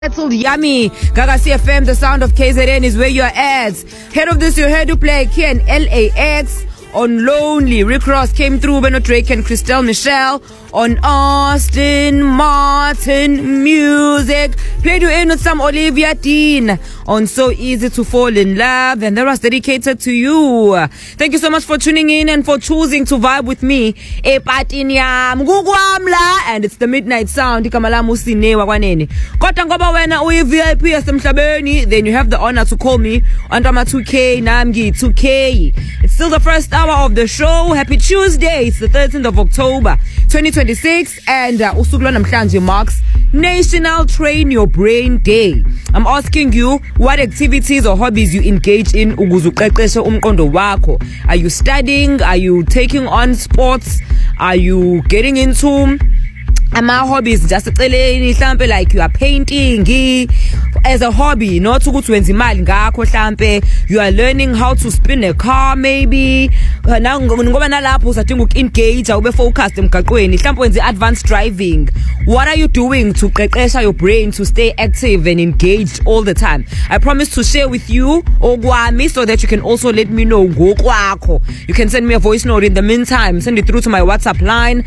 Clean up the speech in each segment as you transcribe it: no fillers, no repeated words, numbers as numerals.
Settled yummy. Gaga CFM, the sound of KZN is where you're at. Head of this, you're here to play Ken LAX on Lonely. Rick Ross came through, Beno Drake and Christelle Michelle on Austin Martin music. Played you in with some Olivia Dean on So Easy to Fall in Love, and that was dedicated to you. Thank you so much for tuning in and for choosing to vibe with me. And it's the Midnight Sound. Then you have the honor to call me under my 2K Namgi 2K. It's still the first hour of the show. Happy Tuesday. It's the 13th of October 2026, and usuku namhlanje marks National Train Your Brain Day. I'm asking you what activities or hobbies you engage in ukuze uqeqeshe umqondo wakho. Are you studying? Are you taking on sports? Are you getting into hobbies just mhlambe like you are painting as a hobby, not ukuthi wenza imali ngakho mhlambe you are learning how to spin a car maybe ngoba nalapho usadinga uku-engage ube focused emgaqweni mhlambe wenza advanced driving. What are you doing to qeqesha your brain to stay active and engaged all the time? I promise to share with you okwami so that you can also let me know ngokwakho. You can send me a voice note. In the meantime, send it through to my WhatsApp line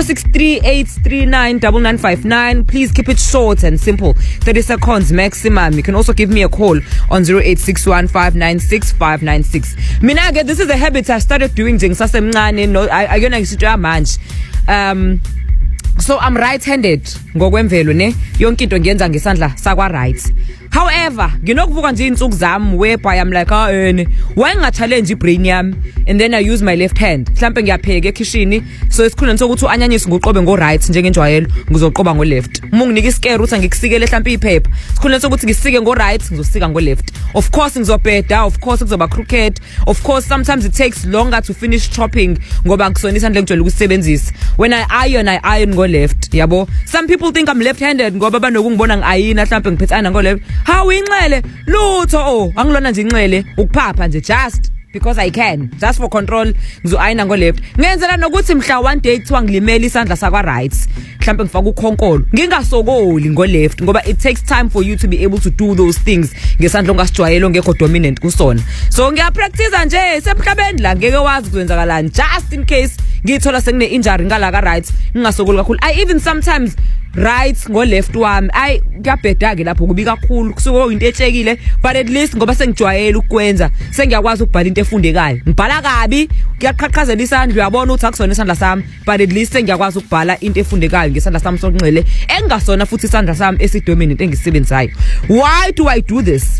0638399959. Please keep it short and simple, 30 seconds maximum. You can also give me a call on 0861596596. Minage, this is a habit I started doing njengisasemncane. No, I gonna ngisitshela manje. So I'm right-handed ngokwemvelo ne yonke into ngiyenza ngesandla sakwa right. However, nginokuvuka nje insuku zami whereby I'm like why nginga-challenge ibrain yami and then I use my left hand. Mhlambe ngiyapheka ekitchen, so esikhuleni sokuthi uanyanyisi ngoqobe ngo right njengenjwayelo ngizoqoba ngo left. Uma nginika isikere uthi ngikusikele mhlambe iphepha, esikhuleni sokuthi ngisike ngo right ngizosika ngo left. Of course ngizobheda, of course kuzoba crooked, of course sometimes it takes longer to finish chopping ngoba ngisona isandla engijwayele ukusebenzisa. When I iron go left, yabo. Some people think I'm left-handed ngoba banokungibona ngi-ayina mhlambe ngiphethe ayina ngo left. How inxele lutho angilona nje inxele ukuphapha nje just because I can, just for control ngizo-ayina ngo left. Ngenzela nokuthi mhla one day kuthiwa ngilimele isandla sakwa right mhlambe ngifaka ukhonkolo ngingasokoli ngo left ngoba it takes time for you to be able to do those things ngesandla ongasijwayele ongekho dominant kusona. So ngiyapractice nje semhlabeni la ngeke wazi kwenzakalani, just in case ngithola sekune injury ngala ka right ngingasokoli kakhulu. I even sometimes right ngo left wami kuyabheda ke lapho kubi kakhulu kusuke into etshekile, but at least ngoba sengijwayele ukwenza sengiyakwazi ukubhala into efundekayo. Ngibhala kabi kuyaqhaqhazela isandla, uyabona ukuthi akusona isandla sami, but at least sengiyakwazi ukubhala into efundekayo ngesandla sami sokunxele engasona futhi isandla sami esidominant engisisebenzayo. Why do I do this?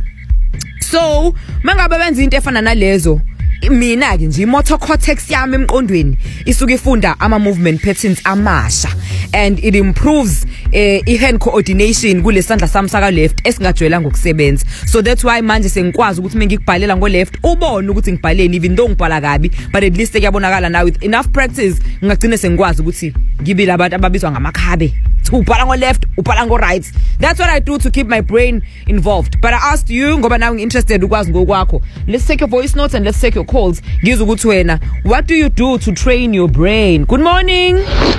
So mangabe benza into efana nalezo, mina ke nje motor cortex yami emqondweni isuke ifunda ama movement patterns amasha, and it improves hand coordination kule sandla sami saka left esingajwayela ngokusebenza. So that's why manje sengikwazi ukuthi mengikubhalela ngo left ubone ukuthi ngibhaleni, even though ngibhala kabi, but at least kuyabonakala now with enough practice ngagcina sengikwazi ukuthi ngibile abantu ababizwa ngamakhabe ubhala ngo left ubhala ngo right. That's what I do to keep my brain involved. But I asked you ngoba now ngi-interested ukwazi ngokwakho. Let's take your voice notes and let's take your calls. Ngizwe ukuthi wena, what do you do to train your brain? Good morning.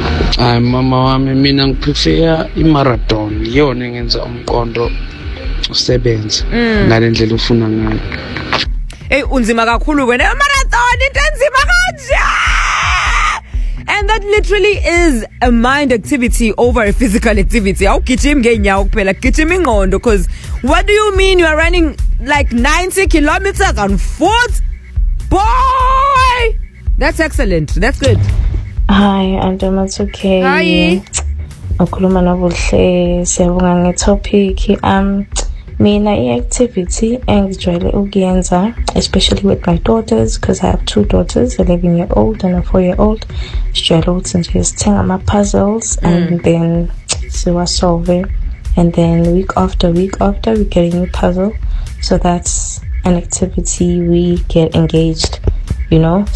Mama wami, mina ngiprefer i-marathon, yona engenza umqondo usebenze ngale ndlela ufuna ngayo. Unzima kakhulu wena marathon into enzima kanje. And that literally is a mind activity over a physical activity. Awugijimi ngeenyawo kuphela, gijima ingqondo, because what do you mean you are running like 90 kilometers on foot? Boy! That's excellent. That's good. Hi, Andoma's okay. Hi. Ukhuluma nobuhle, siyabonga nge-topic. Mina i-activity engijwayele ukuyenza, especially with my daughters, because I have two daughters, a 11-year-old and a 4-year-old. Sijwayele ukuthi nje sithenga ama-puzzles and then siwa-solve, and then week after we get a new puzzle. So that's an activity we get engaged, you know.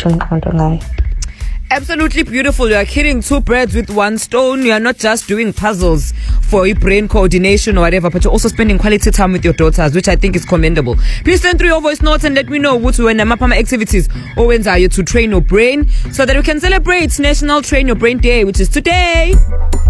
Absolutely beautiful. You are killing two birds with one stone. You are not just doing puzzles for your brain coordination or whatever, but you're also spending quality time with your daughters, which I think is commendable. Please send through your voice notes and let me know what activities or when are you to train your brain so that we can celebrate National Train Your Brain Day, which is today.